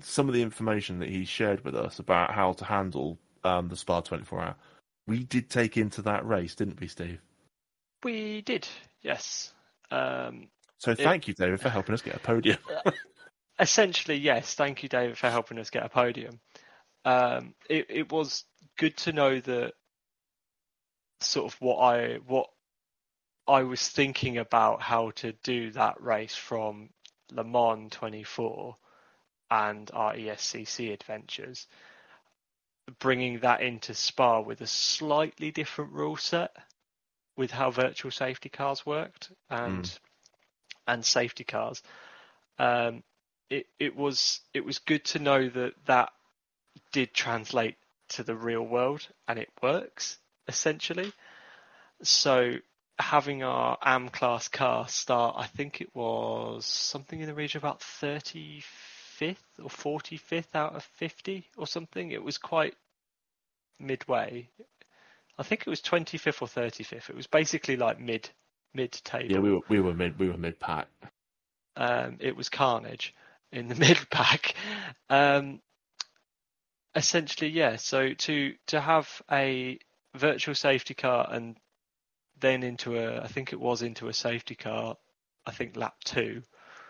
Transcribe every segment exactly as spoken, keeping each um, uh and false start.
and some of the information that he shared with us about how to handle um, the Spa twenty-four hour, we did take into that race, didn't we, Steve? We did, yes. Um, so thank it, you, David, for helping us get a podium. Essentially, yes. Thank you, David, for helping us get a podium. Um, it, it was good to know that sort of what I what I was thinking about how to do that race from Le Mans twenty-four and our E S C C adventures, bringing that into Spa with a slightly different rule set with how virtual safety cars worked and mm. and safety cars. Um, it it was it was good to know that that did translate to the real world and it works essentially. So having our A M class car start, I think it was something in the region of about thirty-fifth or forty-fifth out of fifty or something. It was quite midway. I think it was twenty-fifth or thirty-fifth. It was basically like mid mid table. Yeah, we were we were mid we were mid pack. Um, it was carnage in the mid pack. Um, essentially, yeah. So to to have a virtual safety car and then into a, I think it was into a safety car, I think lap two,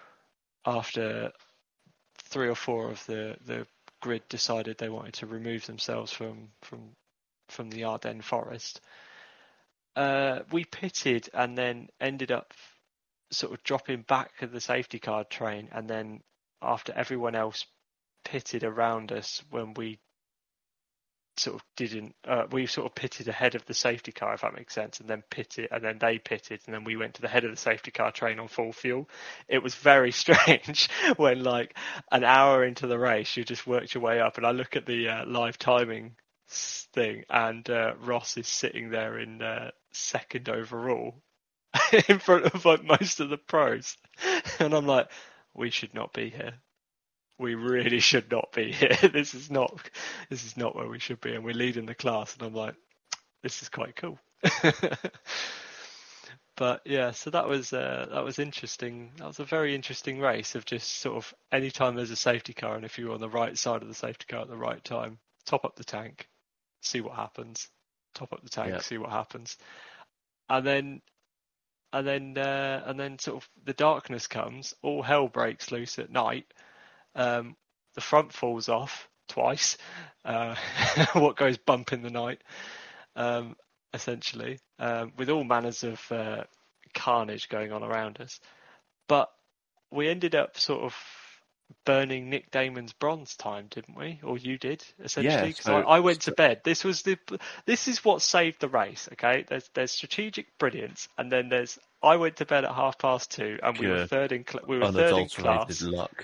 after three or four of the, the grid decided they wanted to remove themselves from from from the Ardennes forest. Uh, we pitted and then ended up sort of dropping back at the safety car train, and then after everyone else pitted around us when we sort of didn't uh, we sort of pitted ahead of the safety car, if that makes sense, and then pitted and then they pitted and then we went to the head of the safety car train on full fuel. It was very strange when like an hour into the race you just worked your way up, and I look at the uh, live timing thing and uh, Ross is sitting there in uh, second overall in front of like most of the pros, and I'm like, we should not be here. We really should not be here. This is not, this is not where we should be, and we're leading the class. And I'm like, this is quite cool. But yeah, so that was uh, that was interesting. That was a very interesting race of just sort of anytime there's a safety car, and if you're on the right side of the safety car at the right time, top up the tank, see what happens. Top up the tank, yeah. See what happens, and then. And then, uh, and then, sort of, the darkness comes. All hell breaks loose at night. Um, the front falls off twice. Uh, what goes bump in the night, um, essentially, um, with all manners of uh, carnage going on around us. But we ended up sort of burning Nick Damon's bronze time, didn't we? Or you did, essentially, because yeah, so, I, I went to bed. This was the, this is what saved the race. Okay, there's there's strategic brilliance, and then there's I went to bed at half past two, and we were third in cl- we were third in class. Luck.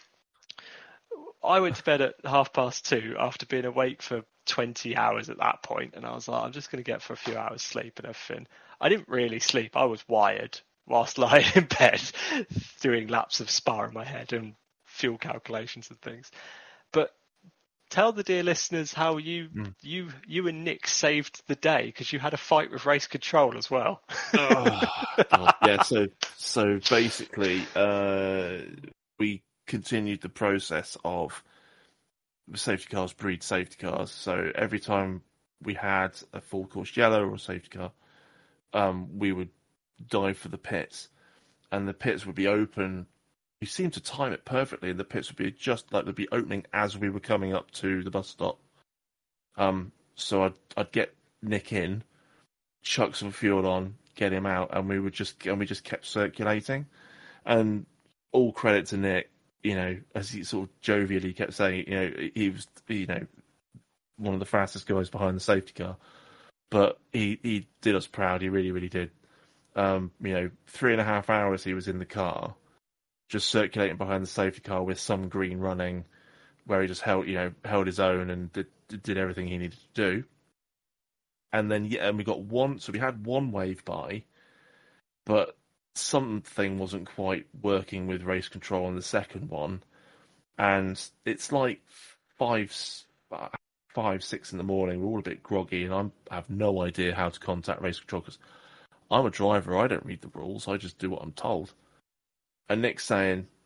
I went to bed at half past two after being awake for twenty hours at that point, and I was like, I'm just going to get for a few hours sleep and everything. I didn't really sleep. I was wired whilst lying in bed, doing laps of Spa in my head and fuel calculations and things. But tell the dear listeners how you mm. you you and Nick saved the day, because you had a fight with race control as well. oh, God. Yeah, so so basically uh, we continued the process of safety cars breed safety cars. So every time we had a full course yellow or a safety car, um, we would dive for the pits, and the pits would be open. We seemed to time it perfectly, and the pits would be just like they'd be opening as we were coming up to the bus stop. Um, so I'd I'd get Nick in, chuck some fuel on, get him out, and we would just and we just kept circulating. And all credit to Nick, you know, as he sort of jovially kept saying, you know, he was, you know, one of the fastest guys behind the safety car, but he he did us proud. He really really did. Um, you know, three and a half hours he was in the car, just circulating behind the safety car with some green running, where he just held, you know, held his own and did, did everything he needed to do. And then, yeah, and we got one, so we had one wave by, but something wasn't quite working with race control on the second one. And it's like five, five, six in the morning. We're all a bit groggy, and I'm, I have no idea how to contact race control, because I'm a driver. I don't read the rules. I just do what I'm told. And Nick's saying,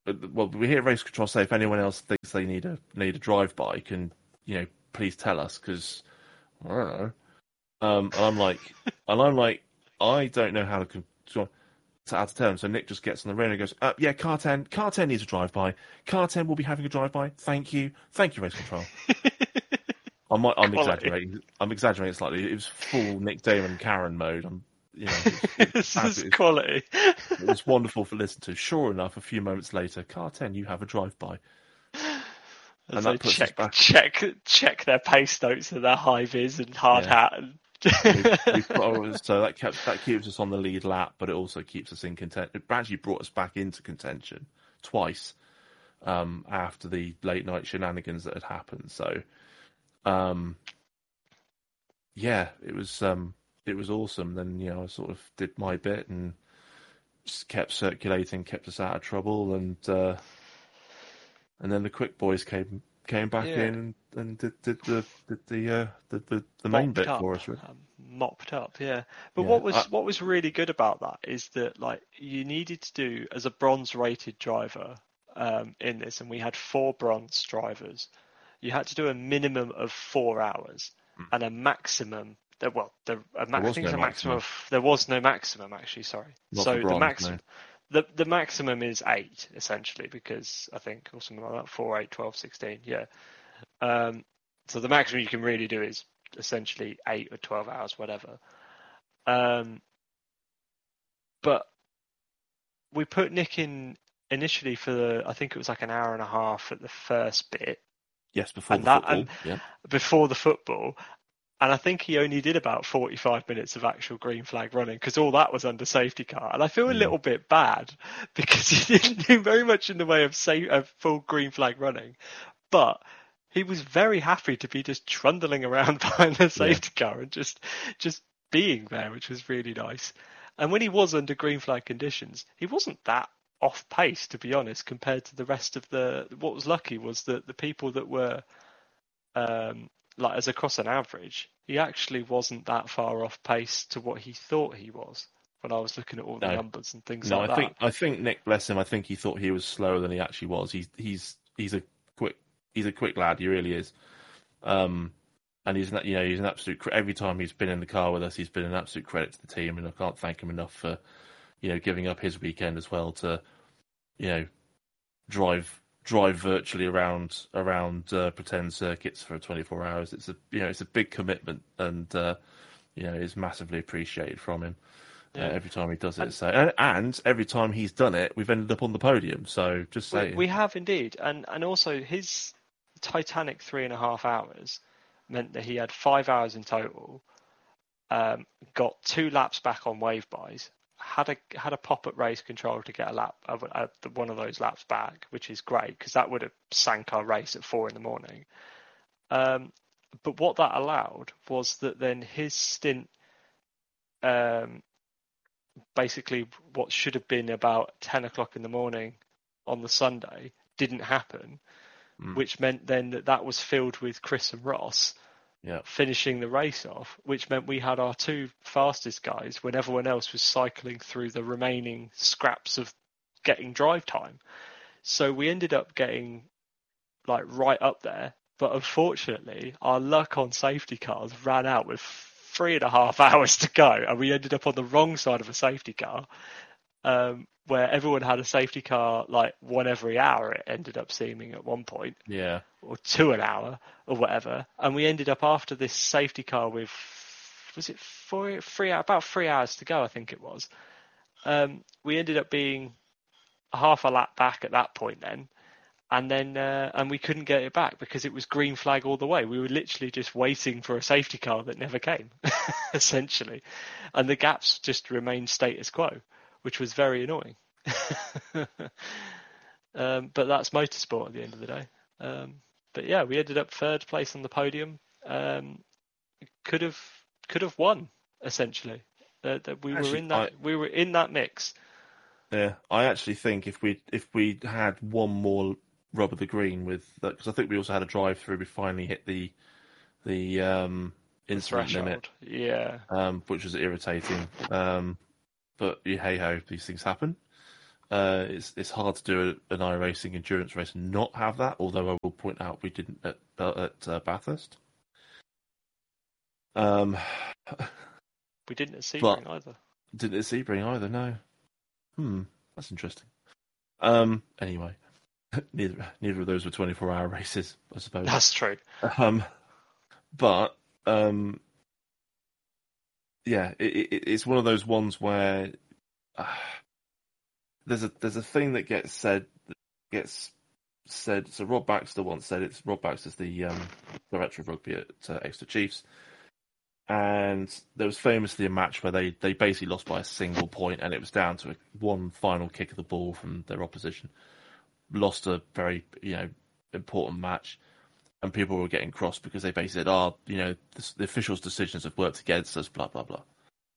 well, we here at Race Control say if anyone else thinks they need a need a drive by, can you know please tell us because I don't know. Um, and I'm like, and I'm like, I don't know how to control. To add to tell him, so Nick just gets on the radio and goes, uh, "Yeah, Car ten, Car ten needs a drive by. Car ten will be having a drive by. Thank you, thank you, Race Control." I'm, I'm exaggerating. I'm exaggerating slightly. It was full Nick Damon Karen mode. I'm, you know, it was, this is quality. It was wonderful to listen to. Sure enough, a few moments later, Car ten, you have a drive by. And that puts check, us back. check, check their pace notes and their high vis and hard yeah. hat. And... we, we put, so that kept that keeps us on the lead lap, but it also keeps us in contention. It actually brought us back into contention twice um, after the late night shenanigans that had happened. So, um, yeah, it was um, it was awesome. Then you know I sort of did my bit and just kept circulating, kept us out of trouble, and uh, and then the quick boys came. Came back yeah. in and, and did, did the did the uh, the, the, the main bit up, for us. Really. Um, mopped up, yeah. But yeah. what was I, what was really good about that is that like you needed to do as a bronze rated driver um, in this, and we had four bronze drivers. You had to do a minimum of four hours mm. and a maximum. There, well, there, a ma- I think no it's a maximum, maximum of. There was no maximum actually. Sorry. Not so bronze, the maximum. No. The the maximum is eight essentially because I think or something like that. Four, eight, twelve, sixteen. Yeah. Um, so the maximum you can really do is essentially eight or twelve hours, whatever. Um, but we put Nick in initially for the, I think it was like an hour and a half at the first bit. Yes, before and the that, football. And yeah. Before the football. And I think he only did about forty-five minutes of actual green flag running because all that was under safety car. And I feel a mm. little bit bad because he didn't do very much in the way of, safe, of full green flag running. But he was very happy to be just trundling around behind the safety yeah. car and just just being there, which was really nice. And when he was under green flag conditions, he wasn't that off pace, to be honest, compared to the rest of the. What was lucky was that the people that were, um, like as across an average, he actually wasn't that far off pace to what he thought he was. When I was looking at all the no. numbers and things no, like I that. think I think Nick, bless him, I think he thought he was slower than he actually was. He's he's he's a quick he's a quick lad. He really is. Um, and he's you know he's an absolute. Every time he's been in the car with us, he's been an absolute credit to the team, and I can't thank him enough for you know giving up his weekend as well to you know drive drive virtually around around uh, pretend circuits for twenty-four hours. It's a you know it's a big commitment, and uh, you know it's massively appreciated from him. Yeah. Uh, every time he does it, and, so and, and every time he's done it, we've ended up on the podium. So just saying, we, we have indeed, and and also his titanic three and a half hours meant that he had five hours in total. Um, got two laps back on wave buys. Had a had a pop at race control to get a lap of uh, one of those laps back, which is great because that would have sank our race at four in the morning. Um, but what that allowed was that then his stint. Um, basically what should have been about ten o'clock in the morning on the Sunday didn't happen, mm. which meant then that that was filled with Chris and Ross yeah. finishing the race off, which meant we had our two fastest guys when everyone else was cycling through the remaining scraps of getting drive time. So we ended up getting like right up there, but unfortunately our luck on safety cars ran out with three and a half hours to go, and we ended up on the wrong side of a safety car, um, where everyone had a safety car like one every hour. It ended up seeming at one point, yeah, or two an hour or whatever. And we ended up after this safety car with was it four, three about three hours to go, I think it was. Um, we ended up being half a lap back at that point then. And then, uh, and we couldn't get it back because it was green flag all the way. We were literally just waiting for a safety car that never came, essentially. And the gaps just remained status quo, which was very annoying. um, but that's motorsport at the end of the day. Um, but yeah, we ended up third place on the podium. Um, could have, could have won essentially. Uh, that we Actually, were in that, I... we were in that mix. Yeah, I actually think if we if we had one more rub of the green with that, because I think we also had a drive through. We finally hit the the um, incident limit, yeah, um, which was irritating. Um, but hey ho, these things happen. Uh, it's it's hard to do an iRacing endurance race and not have that. Although I will point out we didn't at at uh, Bathurst. Um, We didn't at but Sebring either. didn't at Sebring either. No. Hmm, that's interesting. Um, anyway, neither neither of those were twenty-four hour races, I suppose. That's true. Um, but um, yeah, it, it, it's one of those ones where uh, there's a there's a thing that gets said that gets said. So Rob Baxter once said it's Rob Baxter's the um, director of rugby at uh, Exeter Chiefs, and there was famously a match where they, they basically lost by a single point, and it was down to a, one final kick of the ball from their opposition. Lost a very you know important match, and people were getting cross because they basically said, "Oh, you know, the, the officials' decisions have worked against us." Blah blah blah.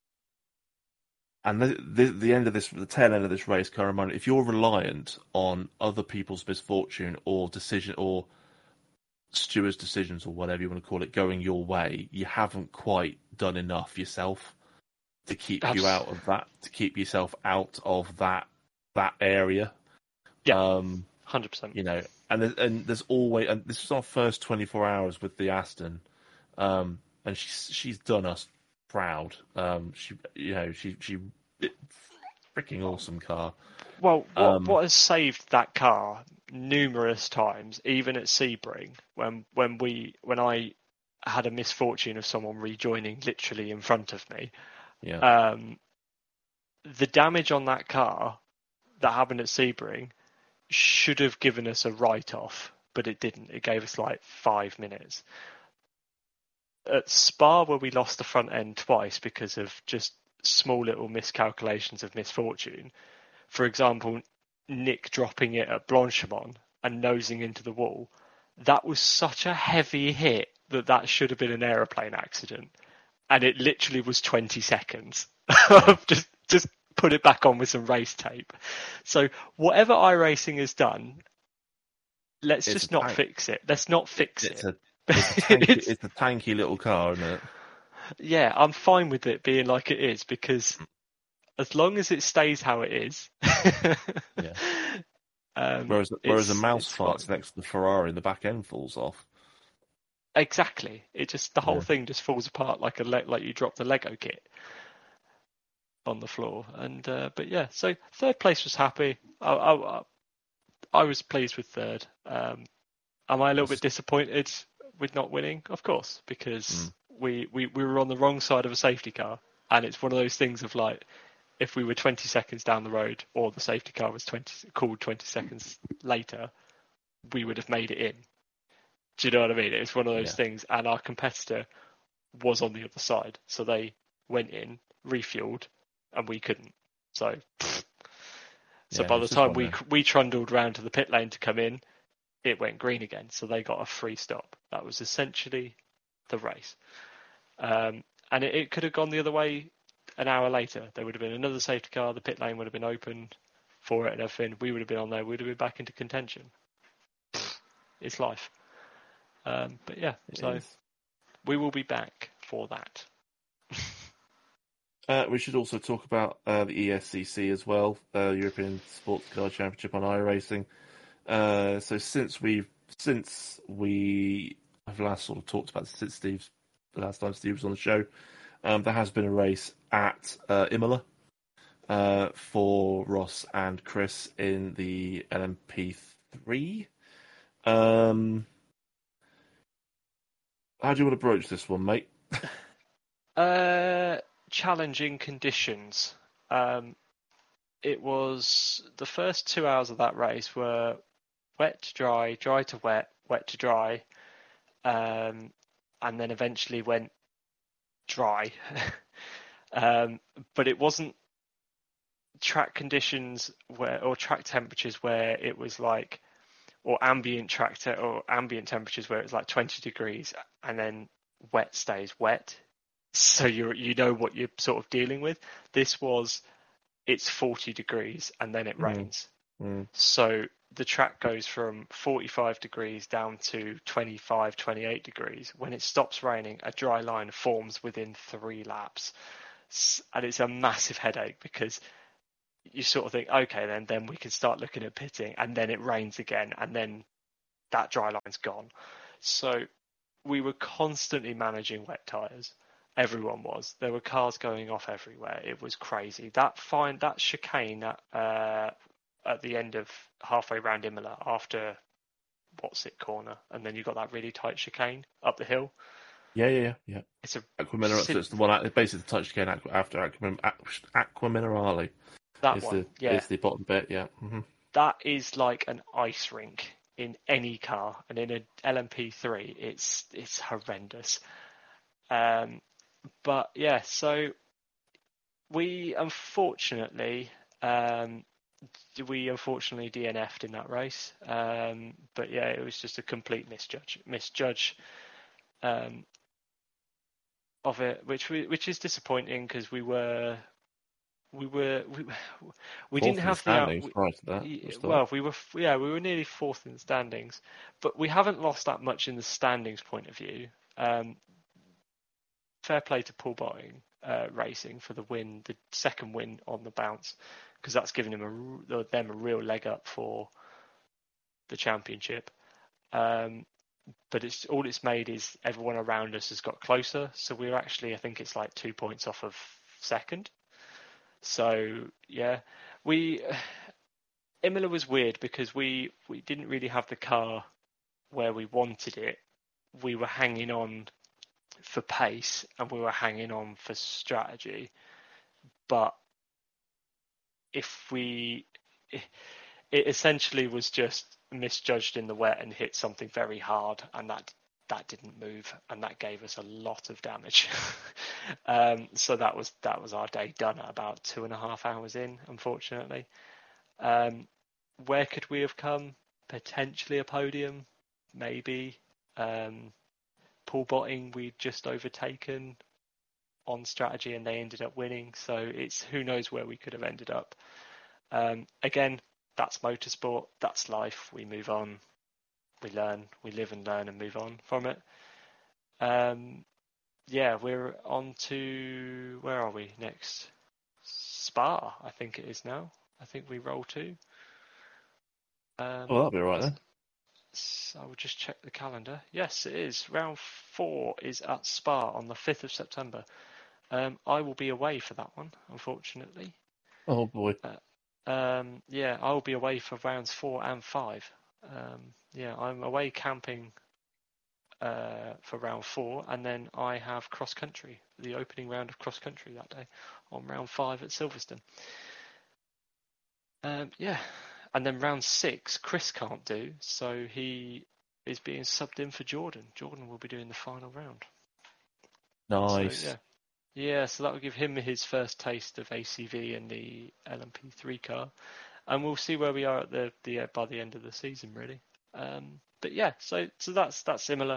And the, the the end of this, the tail end of this race, Karaman, if you're reliant on other people's misfortune or decision or stewards' decisions or whatever you want to call it going your way, you haven't quite done enough yourself to keep Abs- you out of that, to keep yourself out of that that area. Yeah, um, one hundred percent. You know, and there's, and there's always, and this is our first twenty-four hours with the Aston, um, and she's she's done us proud. Um, she, you know, she she freaking awesome car. Well, what Um, what has saved that car numerous times, even at Sebring, when when we when I had a misfortune of someone rejoining literally in front of me. yeah, Um, the damage on that car that happened at Sebring should have given us a write-off, but it didn't. It gave us like five minutes. At Spa, where we lost the front end twice because of just small little miscalculations of misfortune, for example, Nick dropping it at Blanchimont and nosing into the wall, that was such a heavy hit that that should have been an aeroplane accident. And it literally was twenty seconds. just just put it back on with some race tape. So whatever iRacing has done, let's It's just a not tank. fix it. Let's not fix it's it. a it's a, tanky, it's, it's a tanky little car, isn't it? Yeah, I'm fine with it being like it is because as long as it stays how it is. Yeah. Um, Whereas whereas a it's- mouse it's farts fine. next to the Ferrari and the back end falls off. Exactly. It just the whole Yeah. thing just falls apart like a le- like you dropped a Lego kit on the floor. And uh, but yeah, so third place was happy. I, I, I was pleased with third. Um, am I a little bit disappointed with not winning? Of course, because Mm. we, we, we were on the wrong side of a safety car, and it's one of those things of like, if we were twenty seconds down the road, or the safety car was twenty called twenty seconds later, we would have made it in. Do you know what I mean? It's one of those Yeah. things, and our competitor was on the other side, so they went in, refueled, and we couldn't. So, pfft. so Yeah, by the it's just time one we there. we trundled round to the pit lane to come in, it went green again. So they got a free stop. That was essentially the race, um, and it, it could have gone the other way. An hour later, there would have been another safety car. The pit lane would have been open for it and everything. We would have been on there. We would have been back into contention. It's life. Um, but yeah, It so is. we will be back for that. Uh, we should also talk about uh, the E S C C as well, uh, European Sports Car Championship on iRacing. Uh, so since we since we have last sort of talked about this, since Steve's the last time Steve was on the show, um, there has been a race at uh, Imola uh, for Ross and Chris in the L M P three. Um, how do you want to broach this one, mate? Uh, challenging conditions. Um, it was the first two hours of that race were wet to dry, dry to wet, wet to dry, um, and then eventually went dry. um, but it wasn't track conditions where, or track temperatures where it was like, or ambient track te- or ambient temperatures where it's like twenty degrees and then wet stays wet. So you you know what you're sort of dealing with. This was, it's forty degrees and then it Mm. rains. Mm. So the track goes from forty-five degrees down to twenty-five, twenty-eight degrees. When it stops raining, a dry line forms within three laps. And it's a massive headache because you sort of think, okay, then then we can start looking at pitting, and then it rains again, and then that dry line's gone. So we were constantly managing wet tyres. Everyone was. There were cars going off everywhere. It was crazy. That fine, that chicane at, uh, at the end of halfway round Imola after what's it corner, and then you got that really tight chicane up the hill. Yeah, yeah, yeah. yeah. It's a Aqua Minerale. So it's the one. It's basically the touch chicane after Aqua, Aqua Minerale. That is one, the, yeah. Is the bottom bit, yeah. Mm-hmm. That is like an ice rink in any car, and in an L M P three, it's it's horrendous. Um, but yeah, so we unfortunately um, we unfortunately D N F'd in that race. Um, but yeah, it was just a complete misjudge misjudge um, of it, which we, which is disappointing because we were. We were we, we didn't have the out, prior to that. we, well we were yeah we were nearly fourth in the standings, but we haven't lost that much in the standings point of view. Um, fair play to Paul Botting uh, Racing for the win, the second win on the bounce, because that's given him a them a real leg up for the championship. Um, but it's all it's made is everyone around us has got closer, so we're actually I think it's like two points off of second. So yeah, we Imola was weird because we, we didn't really have the car where we wanted it. We were hanging on for pace and we were hanging on for strategy. But if we, it essentially was just misjudged in the wet and hit something very hard, and that that didn't move, and that gave us a lot of damage. um, so that was that was our day done at about two and a half hours in, unfortunately. Um, where could we have come? Potentially a podium, maybe. Um, Paul Botting we'd just overtaken on strategy, and they ended up winning. So it's who knows where we could have ended up. Um, again, that's motorsport. That's life. We move on. We learn, we live and learn and move on from it. Um, yeah, we're on to, where are we next? Spa, I think it is now. I think we roll to. Um, oh, that'll be all right then. I will just check the calendar. Yes, it is. Round four is at Spa on the fifth of September. Um, I will be away for that one, unfortunately. Oh, boy. Uh, um, yeah, I will be away for rounds four and five. Um, yeah, I'm away camping uh, for round four, and then I have cross country, the opening round of cross country that day on round five at Silverstone. Um, yeah, and then round six, Chris can't do, so he is being subbed in for Jordan. Jordan will be doing the final round. Nice. So, yeah. Yeah, so that will give him his first taste of A C V and the L M P three car, and we'll see where we are at the, the uh, by the end of the season, really. Um, but yeah, so so that's that's similar.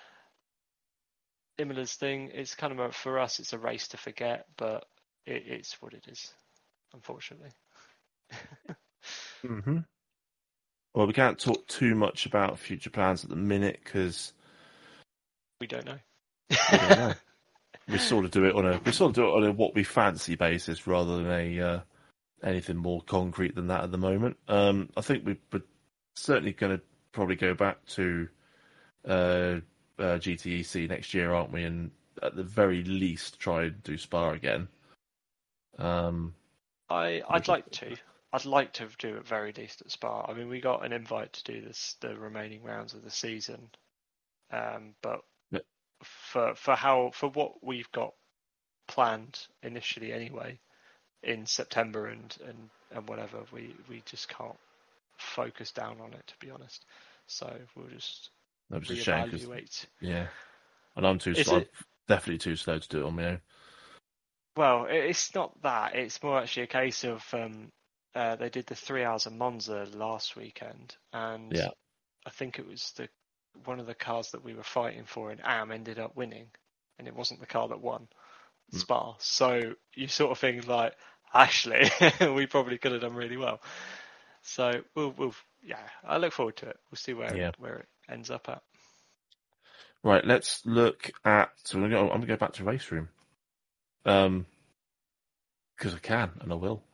Imola's thing. It's kind of a, for us, it's a race to forget, but it, it's what it is, unfortunately. mm-hmm. Well, we can't talk too much about future plans at the minute because we don't know. we don't know. We sort of do it on a we sort of do it on a what we fancy basis rather than a uh, anything more concrete than that at the moment. Um, I think we, we're certainly going to probably go back to uh, uh, G T E C next year, aren't we? And at the very least, try and do Spa again. Um, I I'd like to. I'd like to do it very least at Spa. I mean, we got an invite to do this the remaining rounds of the season, um, but. For for how for what we've got planned initially anyway in September and, and, and whatever, we, we just can't focus down on it, to be honest. So we'll just that was reevaluate. Yeah, and I'm too slow. It, definitely too slow to do it on my own. Well, it's not that. It's more actually a case of um, uh, they did the three hours of Monza last weekend, and yeah. I think it was the one of the cars that we were fighting for in A M ended up winning, and it wasn't the car that won Spa. Mm. So you sort of think like, actually, we probably could have done really well. So we'll, we'll, yeah, I look forward to it. We'll see where yeah. where it ends up at. Right, let's look at. So I'm going to go, I'm going to go back to Race Room, um, because I can and I will.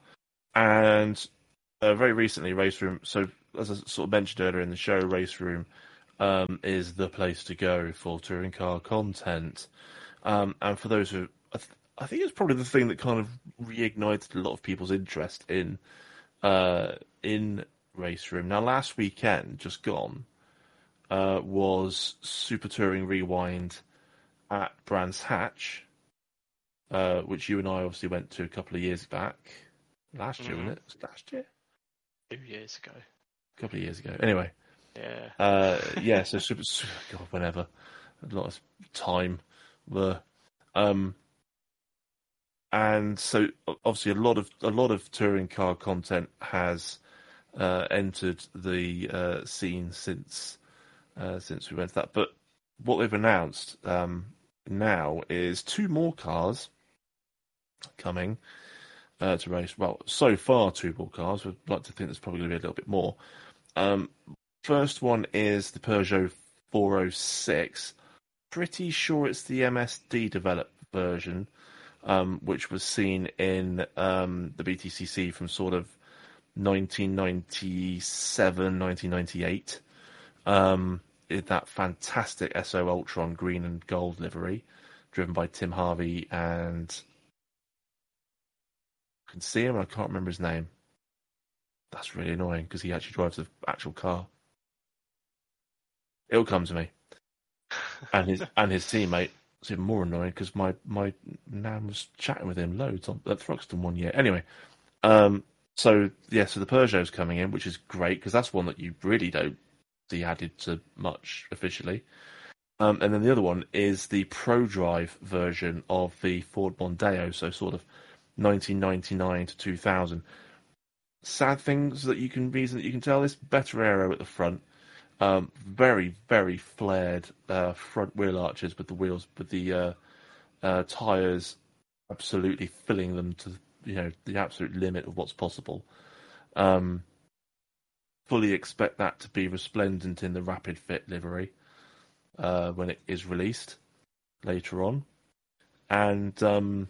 and uh, very recently, Race Room. So as I sort of mentioned earlier in the show, Race Room um, is the place to go for touring car content. Um, and for those who, I, th- I think it's probably the thing that kind of reignited a lot of people's interest in uh, in Race Room. Now, last weekend, just gone, uh, was Super Touring Rewind at Brands Hatch, uh, which you and I obviously went to a couple of years back. Last year, Mm-hmm. wasn't it? Was it last year? Two years ago. A couple of years ago. Anyway, Yeah. uh, yeah. So super, God, whenever, a lot of time were, um, and so obviously a lot of a lot of touring car content has uh, entered the uh, scene since uh, since we went to that. But what they've announced um, now is two more cars coming uh, to race. Well, so far two more cars. We'd like to think there's probably going to be a little bit more. Um, first one is the Peugeot four oh six. Pretty sure it's the M S D developed version, um, which was seen in um, the B T C C from sort of nineteen ninety-seven, nineteen ninety-eight. Um, in that fantastic S O Ultron green and gold livery, driven by Tim Harvey and I can see him, and I can't remember his name. That's really annoying because he actually drives the actual car. It'll come to me. And his and his teammate. It's even more annoying because my my nan was chatting with him loads on at Thruxton one year. Anyway, um, so yeah, so the Peugeot's coming in, which is great because that's one that you really don't see added to much officially. Um, and then the other one is the ProDrive version of the Ford Mondeo, so sort of nineteen ninety-nine to two thousand. Sad things that you can reason that you can tell this better aero at the front. Um, very, very flared uh, front wheel arches with the wheels, with the uh, uh, tires absolutely filling them to you know the absolute limit of what's possible. Um, fully expect that to be resplendent in the Rapid Fit livery uh, when it is released later on, and um,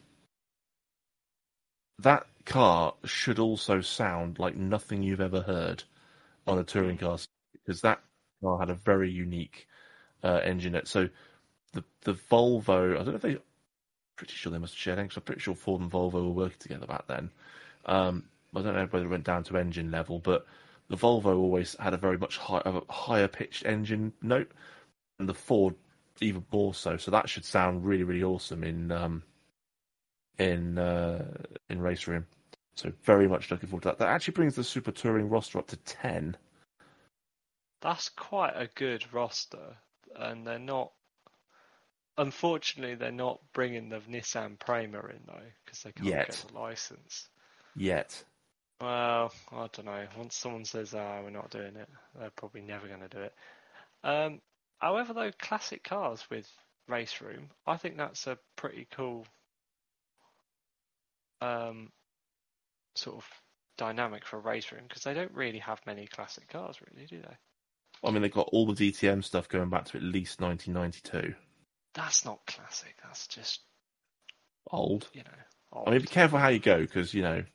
that car should also sound like nothing you've ever heard on a touring car because that car had a very unique uh, engine in it. So the the Volvo, I don't know if they, pretty sure they must have shared engines. I'm pretty sure Ford and Volvo were working together back then. Um, I don't know whether it went down to engine level, but the Volvo always had a very much high, a higher pitched engine note, and the Ford even more so. So that should sound really, really awesome in um, in uh, in Race Room. So very much looking forward to that. That actually brings the Super Touring roster up to ten. That's quite a good roster, and they're not. Unfortunately, they're not bringing the Nissan Prima in though, because they can't Yet. get the license. Yet. Well, I don't know. Once someone says, "Ah, we're not doing it," they're probably never going to do it. Um, however, though, classic cars with Race Room, I think that's a pretty cool um, sort of dynamic for Race Room because they don't really have many classic cars, really, do they? I mean, they've got all the D T M stuff going back to at least nineteen ninety-two. That's not classic. That's just Old. You know. Old. I mean, be careful how you go because you know.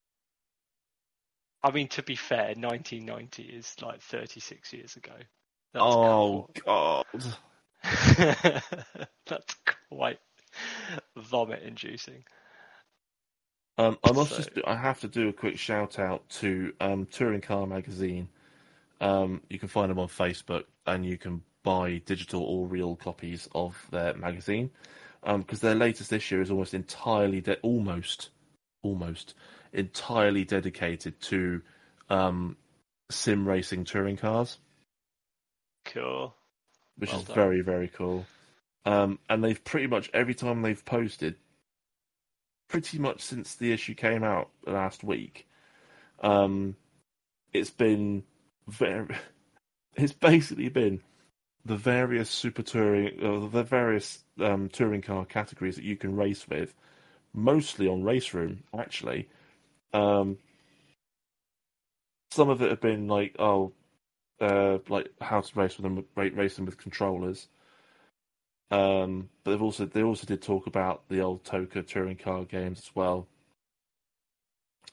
I mean, to be fair, nineteen ninety is like thirty-six years ago. That's Oh quite... God! That's quite vomit-inducing. Um, I must So... just. Do, I have to do a quick shout out to um, Touring Car Magazine. Um, you can find them on Facebook, and you can buy digital or real copies of their magazine because um, their latest issue is almost entirely, de- almost, almost entirely dedicated to um, sim racing touring cars. Cool. Which Well is done. very, very cool. Um, and they've pretty much, every time they've posted, pretty much since the issue came out last week, um, it's been very, it's basically been the various super touring, uh, the various um, touring car categories that you can race with, mostly on Race Room, actually. Um, some of it have been like, oh, uh, like how to race with them, race them with controllers. Um, but they've also they also did talk about the old Toka touring car games as well.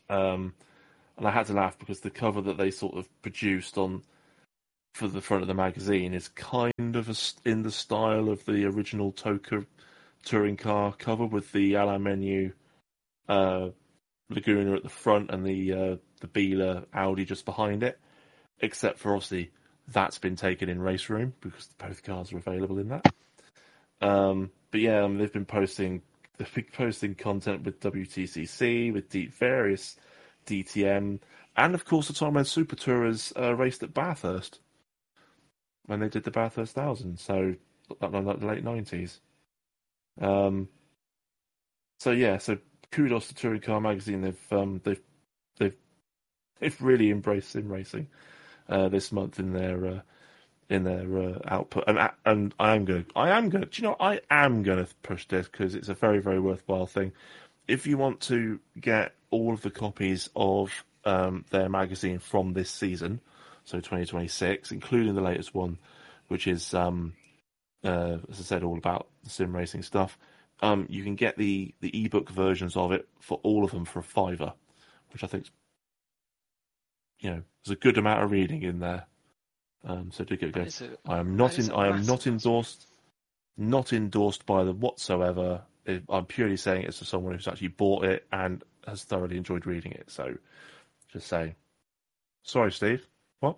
Um, and I had to laugh because the cover that they sort of produced on for the front of the magazine is kind of a, in the style of the original Toka touring car cover with the Alain Menu uh, Laguna at the front and the uh, the Biela Audi just behind it, except for obviously that's been taken in Race Room because both cars are available in that. Um, but yeah, um, they've been posting they've been posting content with W T C C, with D- various D T M, and of course the time when Super Tourers uh, raced at Bathurst when they did the Bathurst Thousand, so like the late nineties. Um, so yeah, so kudos to Touring Car Magazine. They've um, they've they've they've really embraced sim racing uh, this month in their uh, in their uh, output, and and I am going I am going. Do you know I am going to push this because it's a very very worthwhile thing. If you want to get all of the copies of um, their magazine from this season, so twenty twenty-six, including the latest one, which is um, uh, as I said, all about the sim racing stuff. Um, you can get the, the ebook versions of it for all of them for a fiver, which I think, you know, there's a good amount of reading in there. Um, so do get go. I am not in. I am not endorsed. Not endorsed by them whatsoever. I'm purely saying it's to someone who's actually bought it and has thoroughly enjoyed reading it. So, just saying. Sorry, Steve. What?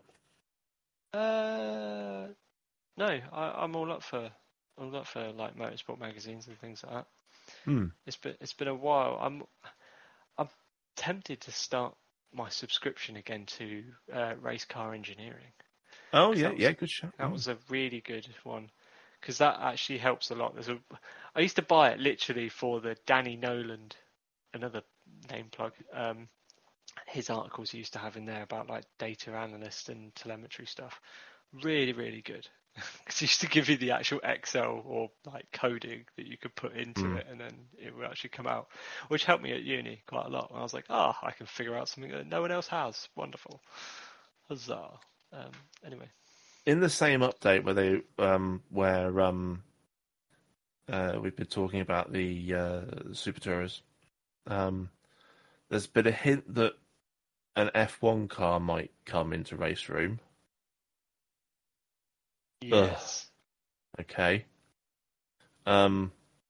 Uh, no, I, I'm all up for. I'm up for like motorsport magazines and things like that. Hmm. It's been it's been a while. I'm I'm tempted to start my subscription again to uh, Race Car Engineering. Oh yeah, was, yeah, good shot. That mm. was a really good one because that actually helps a lot. There's a I used to buy it literally for the Danny Noland, another name plug. Um, his articles he used to have in there about like data analyst and telemetry stuff. Really, really good. Because he used to give you the actual Excel or like coding that you could put into mm. it, and then it would actually come out, which helped me at uni quite a lot. And I was like, ah, oh, I can figure out something that no one else has. Wonderful, huzzah! Um, anyway, in the same update where they um, where um, uh, we've been talking about the uh, Super Tourers, um, there's been a hint that an F one car might come into Race Room. Yes. Ugh. Okay. Um,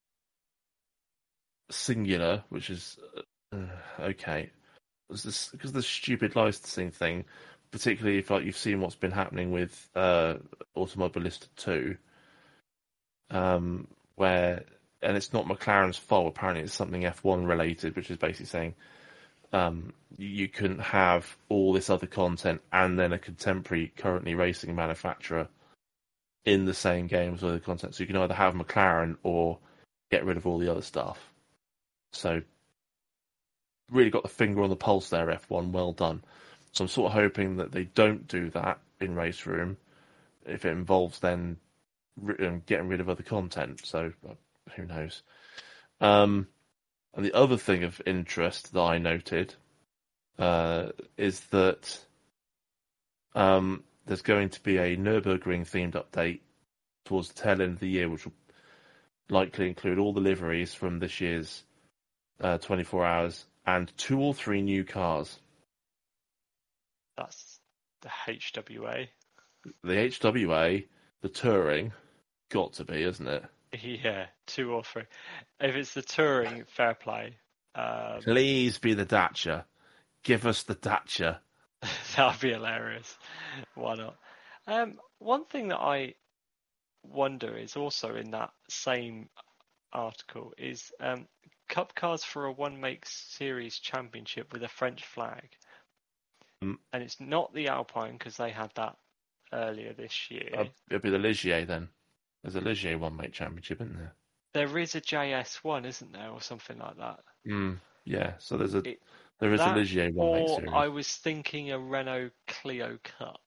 Singular, which is uh, okay, because this, the stupid licensing thing, particularly if like you've seen what's been happening with uh, Automobilista two, um, where and it's not McLaren's fault. Apparently, it's something F one related, which is basically saying um, you couldn't have all this other content and then a contemporary, currently racing manufacturer in the same game as other content. So you can either have McLaren or get rid of all the other stuff. So really got the finger on the pulse there, F one. Well done. So I'm sort of hoping that they don't do that in Race Room if it involves then getting rid of other content. So who knows? Um, and the other thing of interest that I noted uh, is that um, there's going to be a Nürburgring themed update towards the tail end of the year, which will likely include all the liveries from this year's uh, twenty-four hours and two or three new cars. That's the H W A. The H W A, the Touring, got to be, isn't it? Yeah, two or three. If it's the Touring, fair play. Um, Please be the Dacia. Give us the Dacia. That would be hilarious. Why not? Um, one thing that I wonder is also in that same article is um, Cup cars for a one make series championship with a French flag. Mm. And it's not the Alpine because they had that earlier this year. Uh, it'll be the Ligier then. There's a Ligier one make championship, isn't there? There is a J S one, isn't there, or something like that? Mm, yeah, so there's a it, there is that, a Ligier one make series. Or I was thinking a Renault Clio Cup.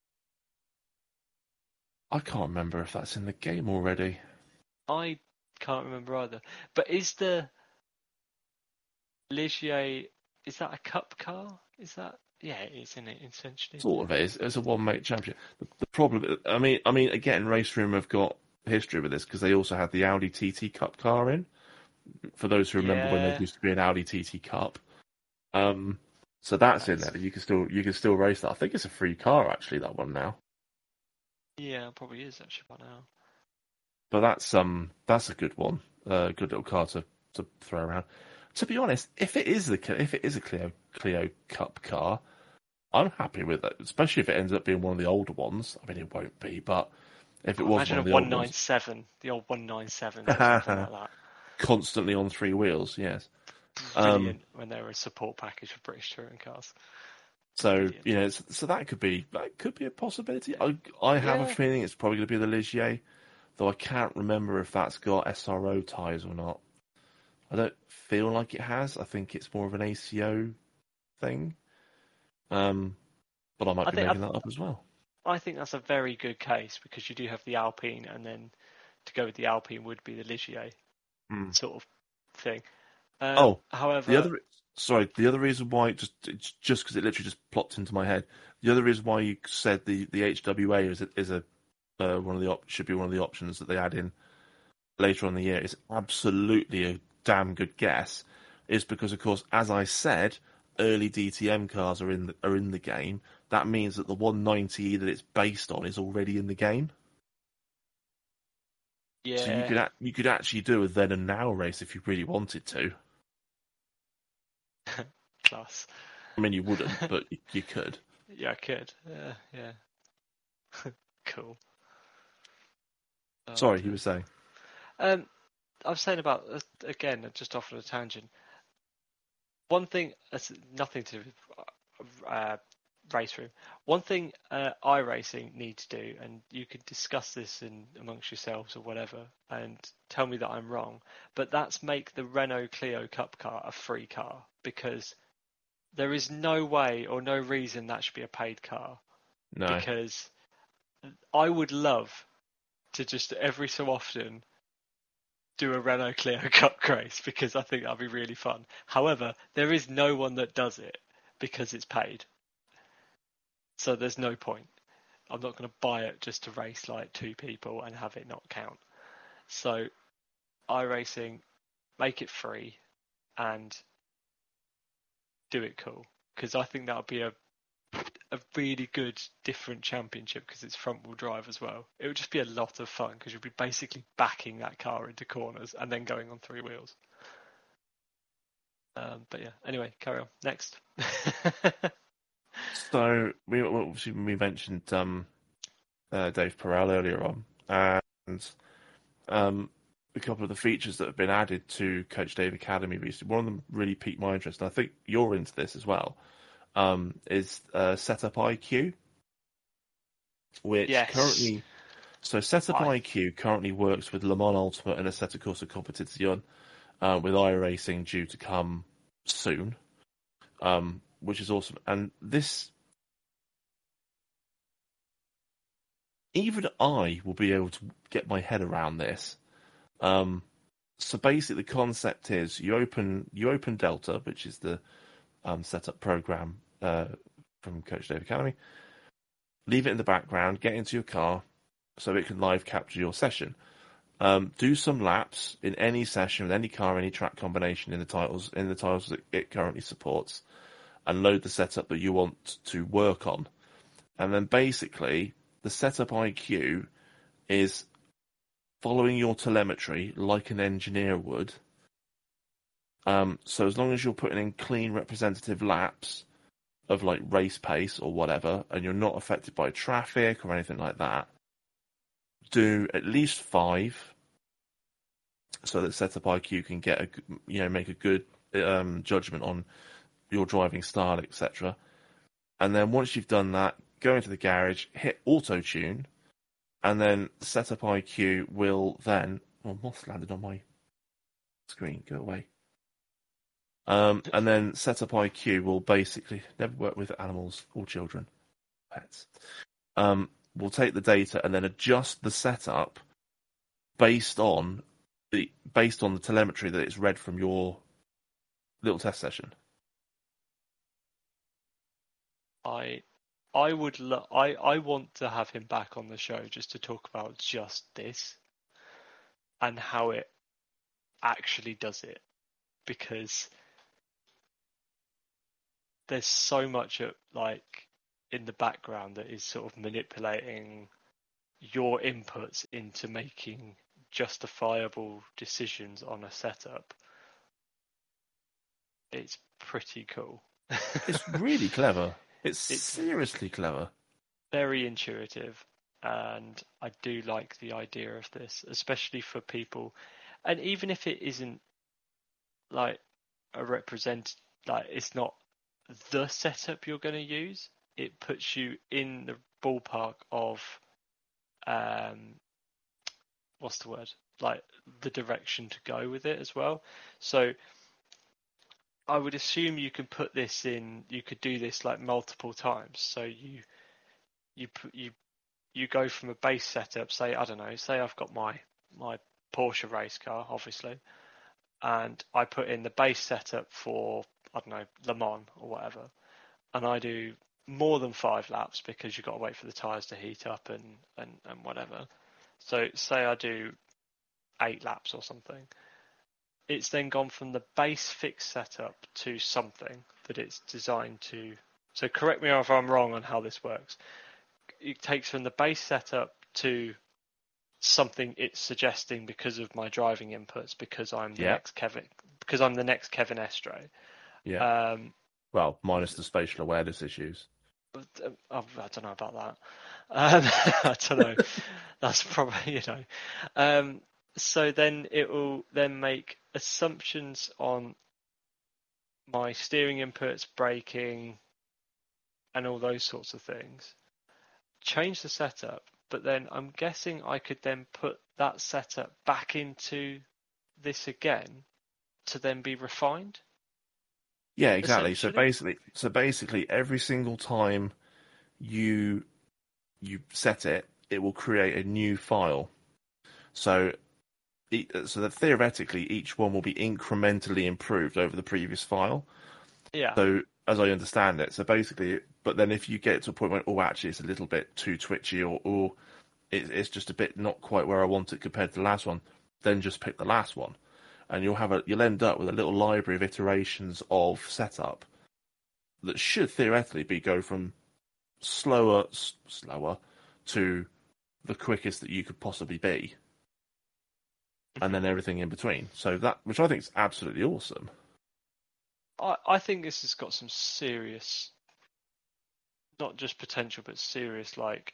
I can't remember if that's in the game already. I can't remember either. But is the Ligier, is that a Cup car? Is that? Yeah, it is, isn't it, essentially? Sort of is. It's a one-make championship. The, the problem, I mean, I mean, again, Race Room have got history with this because they also had the Audi T T Cup car in. For those who remember yeah. when there used to be an Audi T T Cup, Um, so that's in Nice. there. You can still you can still race that. I think it's a free car actually, that one now. Yeah, it probably is actually by now. But that's um that's a good one. A uh, good little car to, to throw around. To be honest, if it is the if it is a Clio Clio Cup car, I'm happy with it. Especially if it ends up being one of the older ones. I mean, it won't be, but if it God, was imagine one a of the old one ones, ninety-seven, the old one ninety-sevens or something like that. constantly on three wheels, yes. Um, Brilliant when they were a support package for British touring cars. so Brilliant. you know, so, so that could be that could be a possibility. I I have a Yeah, feeling it's probably going to be the Ligier, though I can't remember if that's got S R O tyres or not. I don't feel like it has. I think it's more of an A C O thing. Um, but I might I be think I, making that up as well. I think that's a very good case because you do have the Alpine, and then to go with the Alpine would be the Ligier Hmm. sort of thing. Um, Oh, the however, other sorry, the other reason why just it's just because it literally just plopped into my head. The other reason why you said the, the H W A is a, is a uh, one of the op- should be one of the options that they add in later on in the year is absolutely a damn good guess. Is because of course, as I said, early D T M cars are in the, are in the game. That means that the one ninety that it's based on is already in the game. So you yeah, could you could actually do a then and now race if you really wanted to. class. I mean, you wouldn't, but you, you could. Yeah, I could. Yeah, yeah. Cool. Oh Sorry, you dear. were saying. Um, I was saying about uh, again, just off on a tangent. One thing, that's nothing to do with uh, race room. One thing uh, iRacing need to do, and you could discuss this in amongst yourselves or whatever, and tell me that I'm wrong. But that's make the Renault Clio Cup car a free car because there is no way or no reason that should be a paid car. No. Because I would love to just every so often do a Renault Clio Cup race because I think that'd be really fun. However, there is no one that does it because it's paid. So there's no point. I'm not going to buy it just to race like two people and have it not count. So iRacing, make it free and do it cool because I think that would be a a really good different championship because it's front wheel drive as well. It would just be a lot of fun because you'd be basically backing that car into corners and then going on three wheels. Um, but yeah, anyway, carry on. Next. So we obviously we mentioned um, uh, Dave Perel earlier on, and um, a couple of the features that have been added to Coach Dave Academy recently. One of them really piqued my interest, and I think you're into this as well. Um, is uh, Setup I Q, which Yes. currently so Setup I I Q currently works with Le Mans Ultimate and Assetto Corsa Competizione, uh, with iRacing due to come soon, um, which is awesome. And this, even I will be able to get my head around this. Um, so basically, the concept is you open you open Delta, which is the um, setup program uh, from Coach Dave Academy. Leave it in the background. Get into your car so it can live capture your session. Um, do some laps in any session with any car, any track combination in the titles in the titles that it currently supports, and load the setup that you want to work on. And then basically, the setup I Q is following your telemetry like an engineer would. Um, so as long as you're putting in clean representative laps of like race pace or whatever, and you're not affected by traffic or anything like that, do at least five, so that setup I Q can get a you know make a good um, judgment on your driving style, et cetera. And then once you've done that, go into the garage, hit auto tune, and then setup I Q will then. Oh, moss landed on my screen. Go away. Um, and then setup I Q will basically never work with animals or children, pets. Um, will take the data and then adjust the setup based on the based on the telemetry that it's read from your little test session. I I would lo- I I want to have him back on the show just to talk about just this and how it actually does it because there's so much at, like in the background that is sort of manipulating your inputs into making justifiable decisions on a setup. It's pretty cool. It's really clever. It's, It's seriously clever. Very intuitive, and I do like the idea of this, especially for people, and even if it isn't like a represent, like it's not the setup you're going to use, it puts you in the ballpark of um what's the word, like the direction to go with it as well. So I would assume you can put this in, you could do this like multiple times. So you you put you you go from a base setup, say I don't know, say I've got my my Porsche race car, obviously, and I put in the base setup for I don't know Le Mans or whatever, and I do more than five laps because you've got to wait for the tyres to heat up and, and, and whatever. So say I do eight laps or something. It's then gone from the base fixed setup to something that it's designed to. So correct me if I'm wrong on how this works. It takes from the base setup to something it's suggesting because of my driving inputs, because I'm the Yeah. next Kevin, because I'm the next Kevin Estre. Yeah. Um, Well, minus the spatial awareness issues. But, uh, I don't know about that. Um, I don't know. That's probably, you know. Um, so then it will then make assumptions on my steering inputs, braking, and all those sorts of things. Change the setup, but then I'm guessing I could then put that setup back into this again to then be refined. Yeah, exactly. So basically, so basically, every single time you you set it, it will create a new file. So, so that theoretically, each one will be incrementally improved over the previous file. Yeah. So, as I understand it, so basically, but then if you get to a point where, oh, actually, it's a little bit too twitchy, or, or it, it's just a bit not quite where I want it compared to the last one, then just pick the last one, and you'll have a you'll end up with a little library of iterations of setup that should theoretically be go from slower, s- slower to the quickest that you could possibly be, and then everything in between. So that, which I think is absolutely awesome. I, I think this has got some serious, not just potential, but serious, like,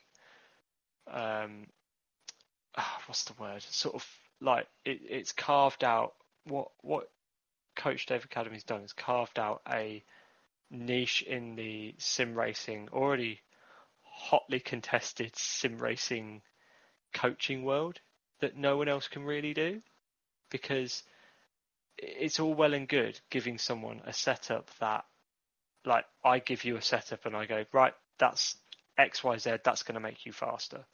um, ah, what's the word? Sort of like it, it's carved out. What what Coach Dave Academy's done is carved out a niche in the sim racing, already hotly contested sim racing coaching world that no one else can really do, because it's all well and good giving someone a setup that, like, I give you a setup and I go, right, that's X Y Z, that's going to make you faster.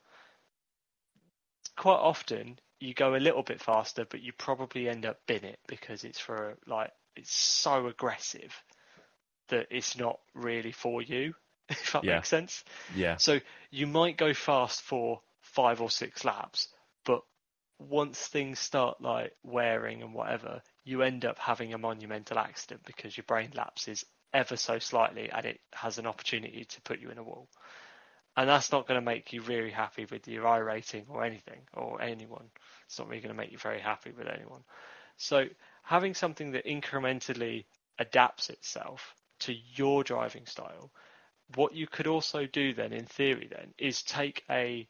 Quite often you go a little bit faster, but you probably end up bin it because it's for like it's so aggressive that it's not really for you, if that Yeah. makes sense. Yeah. So you might go fast for five or six laps, but once things start like wearing and whatever, you end up having a monumental accident because your brain lapses ever so slightly and it has an opportunity to put you in a wall. And that's not going to make you really happy with your I rating or anything, or anyone. It's not really going to make you very happy with anyone. So having something that incrementally adapts itself to your driving style, what you could also do then, in theory then, is take a,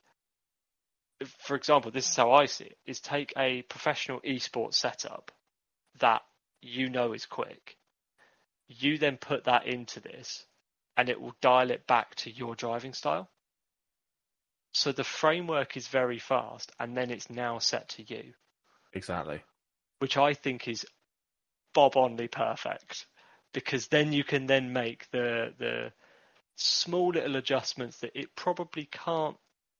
for example, this is how I see it, is take a professional esports setup that you know is quick. You then put that into this and it will dial it back to your driving style. So the framework is very fast and then it's now set to you. Exactly. Which I think is bob-only perfect, because then you can then make the the small little adjustments that it probably can't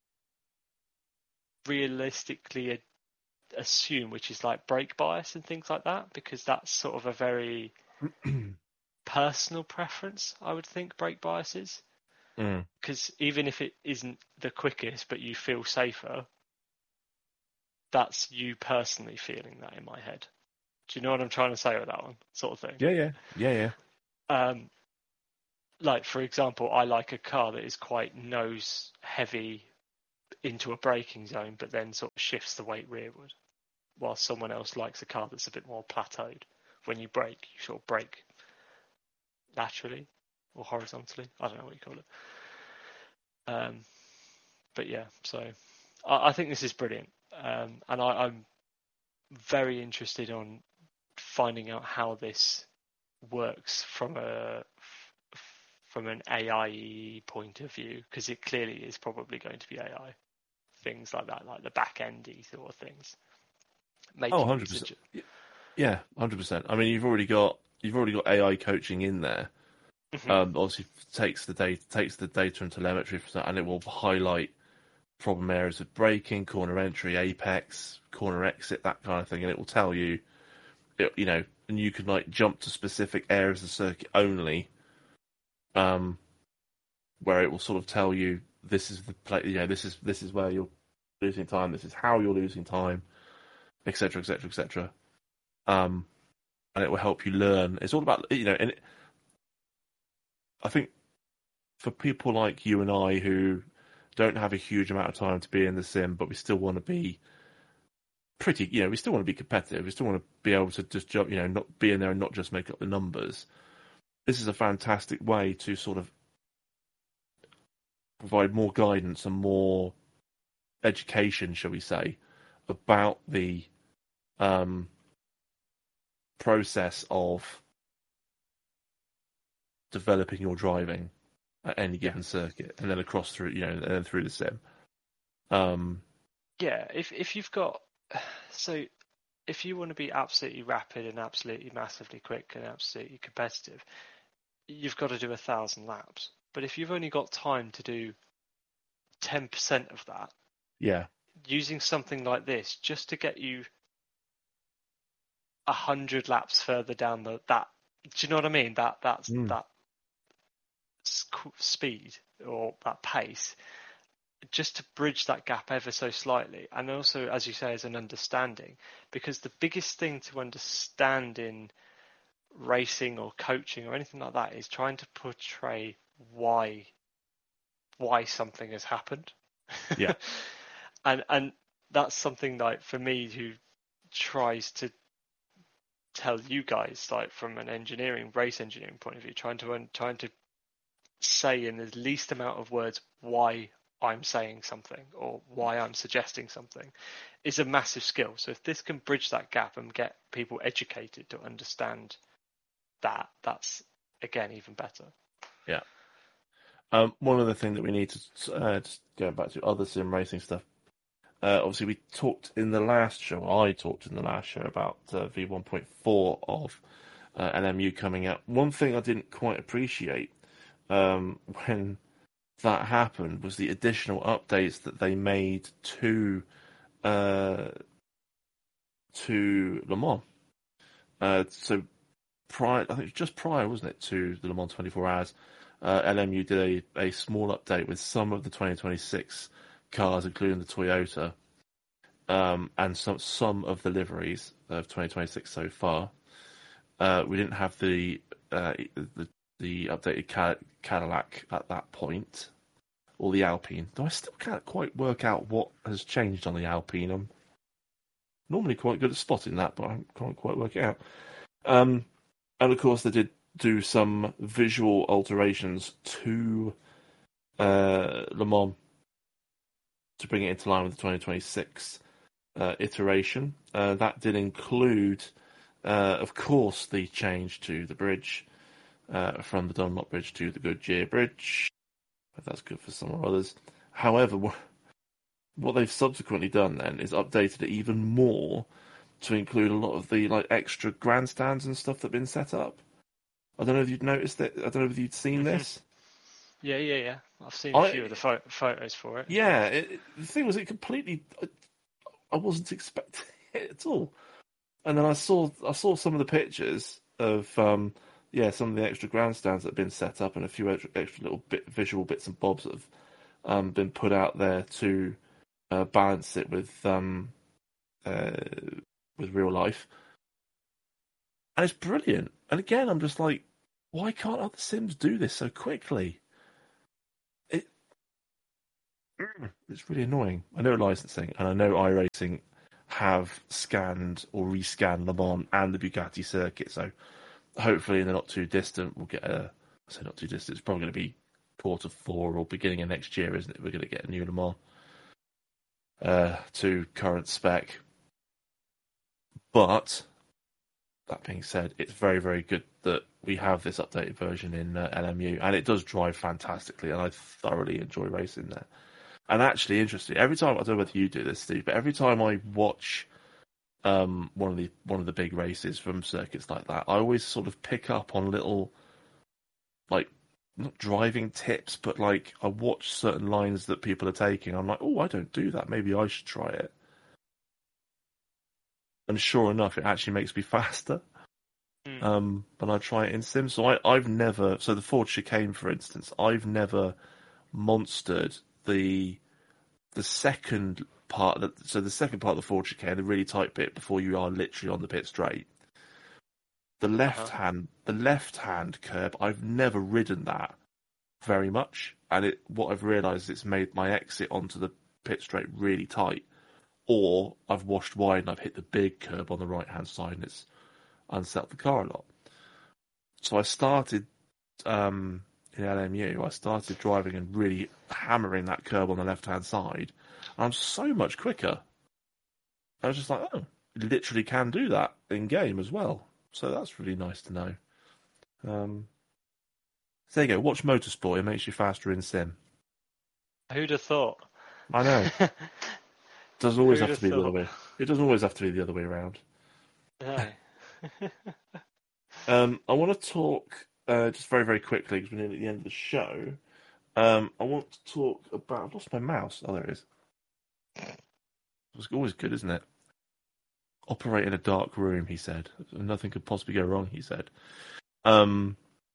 realistically assume, which is like brake bias and things like that, because that's sort of a very personal preference, I would think, brake bias is. Because mm. even if it isn't the quickest, but you feel safer, that's you personally feeling that in my head. Do you know what I'm trying to say with that one, sort of thing? Yeah, yeah, yeah, yeah. Um, like for example, I like a car that is quite nose heavy into a braking zone, but then sort of shifts the weight rearward, while someone else likes a car that's a bit more plateaued. When you brake, you sort of brake laterally or horizontally. I don't know what you call it. Um, but yeah, so I, I think this is brilliant, um, and I, I'm very interested on finding out how this works from a from an A I point of view, because it clearly is probably going to be A I. Things like that, like the back endy sort of things. Making Oh, one hundred percent. Yeah, one hundred percent. I mean, you've already got you've already got A I coaching in there. Mm-hmm. Um, obviously, takes the data takes the data and telemetry, and it will highlight problem areas of braking, corner entry, apex, corner exit, that kind of thing, and it will tell you, it, you know, and you can like jump to specific areas of the circuit only, um, where it will sort of tell you this is the play, you know, this is this is where you're losing time, this is how you're losing time, et cetera, et cetera, et cetera. Um, and it will help you learn. It's all about, you know, and it, I think for people like you and I who don't have a huge amount of time to be in the sim, but we still want to be pretty, you know, we still want to be competitive. We still want to be able to just jump, you know, not be in there and not just make up the numbers. This is a fantastic way to sort of provide more guidance and more education, shall we say, about the um, process of developing your driving at any given yeah. circuit, and then across through, you know, and then through the sim. Um, yeah, if if you've got so if you want to be absolutely rapid and absolutely massively quick and absolutely competitive, you've got to do a thousand laps. But if you've only got time to do ten percent of that, yeah, using something like this just to get you a hundred laps further down the that, do you know what I mean? That that's mm. that speed or that pace, just to bridge that gap ever so slightly, and also, as you say, as an understanding, because the biggest thing to understand in racing or coaching or anything like that is trying to portray why why something has happened. Yeah. and and that's something like for me who tries to tell you guys, like from an engineering race engineering point of view, trying to trying to say in the least amount of words why I'm saying something or why I'm suggesting something is a massive skill. So if this can bridge that gap and get people educated to understand that, that's again even better. Yeah. Um, one other thing that we need to uh, just going back to other sim racing stuff. Uh, obviously, we talked in the last show. I talked in the last show about uh, V one point four of uh, L M U coming out. One thing I didn't quite appreciate um, when that happened was the additional updates that they made to uh, to Le Mans. Uh, so prior, I think it was just prior, wasn't it, to the Le Mans twenty-four hours, uh, L M U did a, a small update with some of the twenty twenty-six cars, including the Toyota, um, and some some of the liveries of twenty twenty-six so far. Uh, we didn't have the uh, the, the updated Cadillac at that point, or the Alpine. Though I still can't quite work out what has changed on the Alpine. I'm normally quite good at spotting that, but I can't quite work it out. Um, and of course, they did do some visual alterations to uh, Le Mans to bring it into line with the twenty twenty-six uh, iteration. Uh, that did include, uh, of course, the change to the bridge uh, from the Dunlop Bridge to the Goodyear Bridge. If that's good for some or others. However, what they've subsequently done then is updated it even more to include a lot of the like extra grandstands and stuff that have been set up. I don't know if you'd noticed it. I don't know if you'd seen this. Yeah, yeah, yeah. I've seen a I, few of the pho- photos for it. Yeah, it, it, the thing was, it completely. I, I wasn't expecting it at all, and then I saw I saw some of the pictures of um, yeah, some of the extra grandstands that have been set up, and a few extra, extra little bit visual bits and bobs that have um, been put out there to uh, balance it with um, uh, with real life, and it's brilliant. And again, I'm just like, why can't other sims do this so quickly? It it's really annoying. I know licensing, and I know iRacing have scanned or rescanned Le Mans and the Bugatti circuit, so hopefully in the not too distant we'll get a. I say not too distant. It's probably going to be quarter four or beginning of next year, isn't it? We're going to get a new Le Mans uh, to current spec. But that being said, it's very, very good that we have this updated version in uh, L M U, and it does drive fantastically, and I thoroughly enjoy racing there. And actually, interesting, every time, I don't know whether you do this, Steve, but every time I watch um, one of the one of the big races from circuits like that, I always sort of pick up on little, like, not driving tips, but like I watch certain lines that people are taking. I'm like, oh, I don't do that. Maybe I should try it. And sure enough, it actually makes me faster. Mm. Um, when I try it in Sim. So I, I've never, so the Ford Chicane, for instance, I've never monstered the the second part. That, so the second part of the Ford Chicane, the really tight bit before you are literally on the pit straight. The left uh-huh. hand, the left hand curb, I've never ridden that very much, and it. What I've realised, it's made my exit onto the pit straight really tight. Or I've washed wide and I've hit the big curb on the right hand side and it's unset the car a lot. So I started um, in L M U. I started driving and really hammering that curb on the left hand side. And I'm so much quicker. I was just like, oh, you literally can do that in game as well. So that's really nice to know. Um, so there you go. Watch Motorsport. It makes you faster in Sim. Who'd have thought? I know. It doesn't always have to be the other way. It doesn't always have to be the other way around. No. um, I want to talk uh, just very, very quickly because we're nearly at the end of the show. Um, I want to talk about. I've lost my mouse. Oh, there it is. It's always good, isn't it? Operate in a dark room, he said. Nothing could possibly go wrong, he said. Um,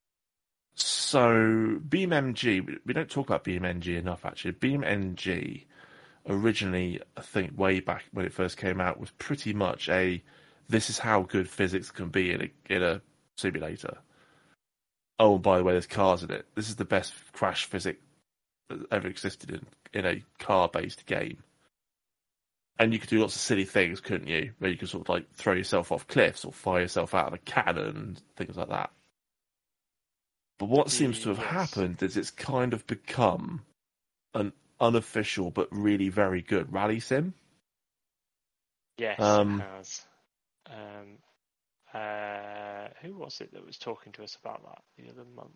so BeamNG, we don't talk about BeamNG enough, actually. BeamNG. Originally, I think way back when it first came out, was pretty much a this is how good physics can be in a in a simulator. Oh, and by the way, there's cars in it. This is the best crash physics that ever existed in, in a car-based game. And you could do lots of silly things, couldn't you? Where you could sort of like throw yourself off cliffs or fire yourself out of a cannon and things like that. But what seems to have yes. happened is it's kind of become an unofficial but really very good rally sim. Yes, um, it has. Um, uh, who was it that was talking to us about that the other month?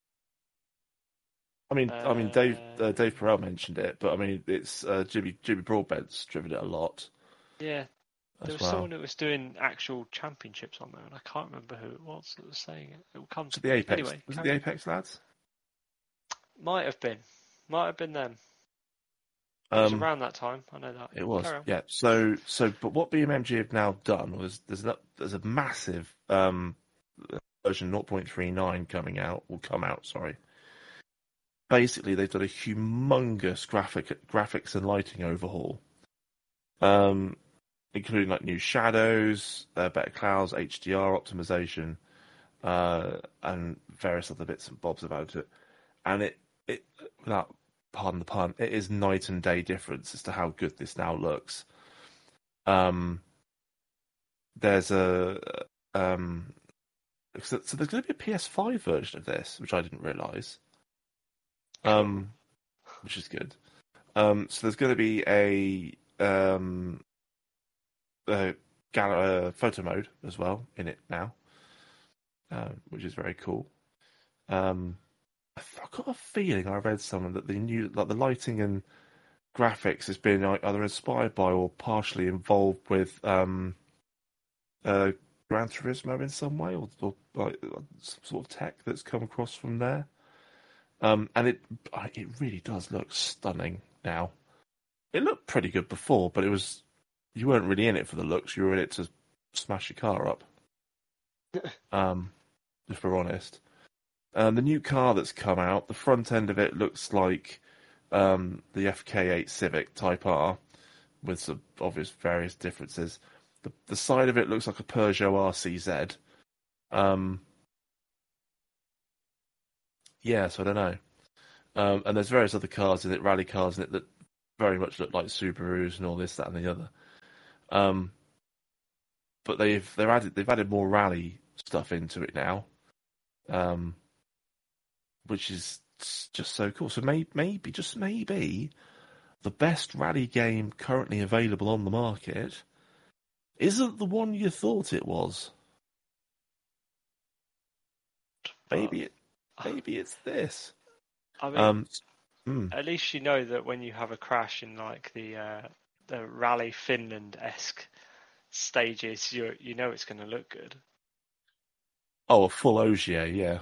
I mean, uh, I mean, Dave uh, Dave Perel mentioned it, but I mean, it's uh, Jimmy Jimmy Broadbent's driven it a lot. Yeah, there was well. someone that was doing actual championships on there, and I can't remember who it was that was saying it. It will come to the Apex. Anyway, was it the Apex lads? Might have been, might have been them. It was um, around that time. I know that. It was, yeah. So, so, but what BeamNG have now done was there's a, there's a massive um, version zero point three nine coming out, will come out. Sorry. Basically, they've done a humongous graphic graphics and lighting overhaul, um, including like new shadows, uh, better clouds, H D R optimization, uh, and various other bits and bobs about it. And it, it without pardon the pun, it is night and day difference as to how good this now looks. Um, there's a um, so, so there's going to be a P S five version of this, which I didn't realise. Um, which is good. Um, so there's going to be a um, a gal- uh, photo mode as well in it now, uh, which is very cool. Um, I've got a feeling I read somewhere that the new, like the lighting and graphics has been either inspired by or partially involved with um, uh, Gran Turismo in some way, or, or like some sort of tech that's come across from there. Um, and it it really does look stunning now. It looked pretty good before, but it was you weren't really in it for the looks. You were in it to smash your car up. um, if we're honest. Um, the new car that's come out, the front end of it looks like um, the F K eight Civic Type R, with some obvious various differences. The the side of it looks like a Peugeot R C Z. Um, Yeah, so I don't know. Um, and there's various other cars in it, rally cars in it, that very much look like Subarus and all this, that, and the other. Um, but they've they've added they've added more rally stuff into it now, um, which is just so cool. So maybe, maybe just maybe, the best rally game currently available on the market isn't the one you thought it was. Maybe it, maybe it's this. I mean, um, mm. at least you know that when you have a crash in like the uh, the Rally Finland-esque stages, you you know it's going to look good. Oh, a full Ogier, yeah.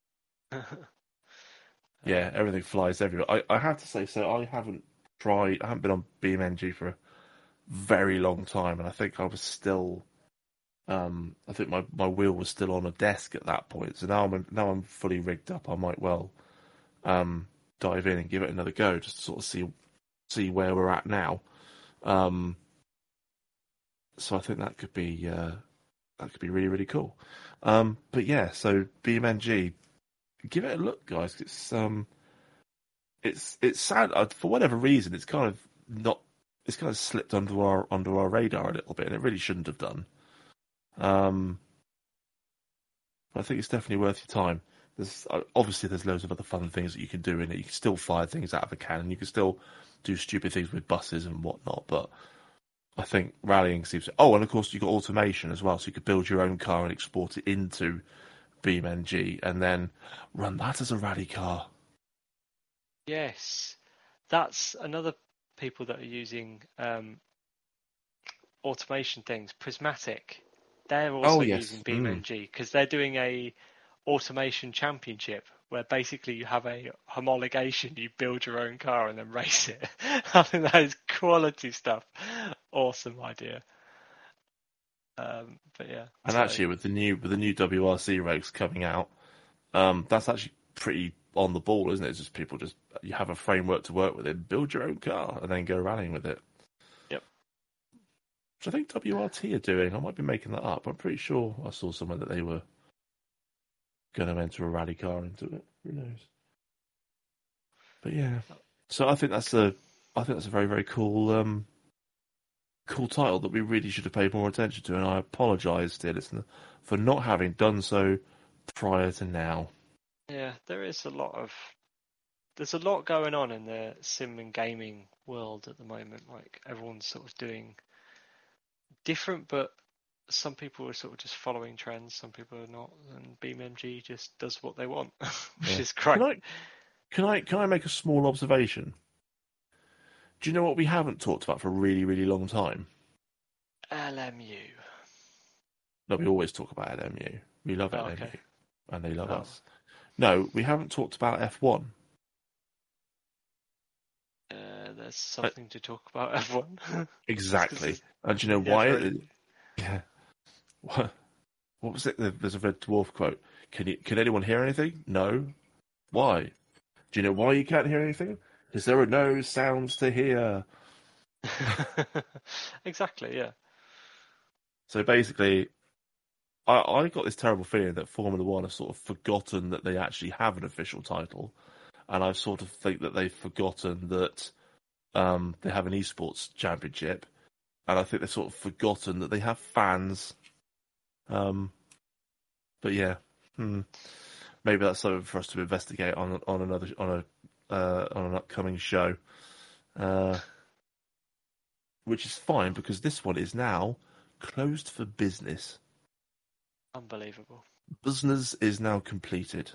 Yeah, everything flies everywhere. I, I have to say, so I haven't tried, I haven't been on B M N G for a very long time, and I think I was still, um, I think my, my wheel was still on a desk at that point. So now I'm now I'm fully rigged up. I might well um, dive in and give it another go, just to sort of see see where we're at now. Um, so I think that could be uh, that could be really really cool. Um, but yeah, so B M N G. Give it a look, guys. It's um, it's it's sad uh, for whatever reason. It's kind of not. It's kind of slipped under our under our radar a little bit, and it really shouldn't have done. Um, but I think it's definitely worth your time. There's uh, obviously there's loads of other fun things that you can do in it. You can still fire things out of a cannon. You can still do stupid things with buses and whatnot. But I think rallying seems. To, oh, and of course you've got automation as well, so you could build your own car and export it into B M N G and then run that as a rally car. Yes, that's another people that are using um, automation things. Prismatic, they're also oh, yes. using B M N G because mm. they're doing a automation championship where basically you have a homologation, you build your own car and then race it. I think that is quality stuff. Awesome idea. Um, but yeah, and so. actually, with the new with the new W R C regs coming out, um, that's actually pretty on the ball, isn't it? It's just people just you have a framework to work with it, build your own car, and then go rallying with it. Yep. Which I think W R T are doing. I might be making that up. I'm pretty sure I saw somewhere that they were going to enter a rally car into it. Who knows? But yeah, so I think that's a I think that's a very very cool. Um, cool title that we really should have paid more attention to, and I apologise, dear listener, for not having done so prior to now. Yeah, there is a lot of there's a lot going on in the sim and gaming world at the moment. Like everyone's sort of doing different, but some people are sort of just following trends, some people are not, and B M G just does what they want, which yeah. is great. Can I, can I can I make a small observation? Do you know what we haven't talked about for a really, really long time? L M U. No, we always talk about L M U. We love oh, L M U. Okay. And they love oh. us. No, we haven't talked about F one. Uh, there's something uh, to talk about F one. Exactly. And do you know yeah, why? Very... It, yeah. What, what was it? There's a Red Dwarf quote. Can you? Can anyone hear anything? No. Why? Do you know why you can't hear anything? Because there are no sounds to hear. Exactly, yeah. So basically, I, I got this terrible feeling that Formula One have sort of forgotten that they actually have an official title. And I sort of think that they've forgotten that um, they have an esports championship. And I think they've sort of forgotten that they have fans. Um, but yeah, hmm. maybe that's something for us to investigate on on another on a uh, on an upcoming show, uh, which is fine because this one is now closed for business. Unbelievable. Business is now completed.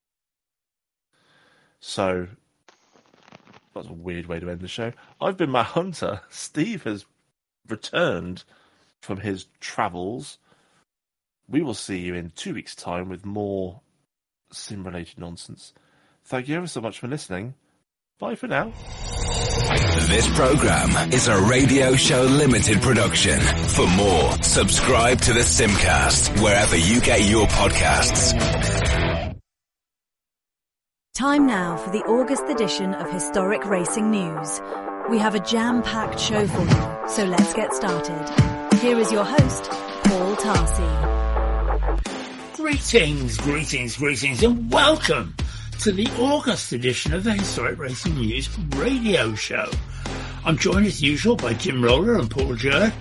So that's a weird way to end the show. I've been Matt Hunter. Steve has returned from his travels. We will see you in two weeks' time with more sim-related nonsense. Thank you ever so much for listening. Bye for now. This program is a Radio Show Limited production. For more, subscribe to the Simcast wherever you get your podcasts. Time now for the August edition of Historic Racing News. We have a jam-packed show for you, so let's get started. Here is your host, Paul Tarsi. Greetings, greetings, greetings, and welcome to the August edition of the Historic Racing News radio show. I'm joined as usual by Jim Roller and Paul Jurd,